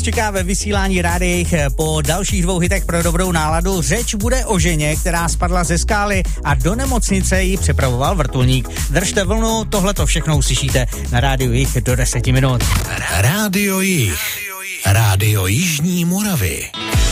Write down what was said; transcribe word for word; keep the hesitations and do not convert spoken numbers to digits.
nás čeká ve vysílání Rádia Jich po dalších dvou hitech pro dobrou náladu. Řeč bude o ženě, která spadla ze skály a do nemocnice ji připravoval vrtulník. Držte vlnu, tohleto všechno uslyšíte na Rádiu Jich do deseti minut. Rádio Jich. Rádio Jižní Moravy.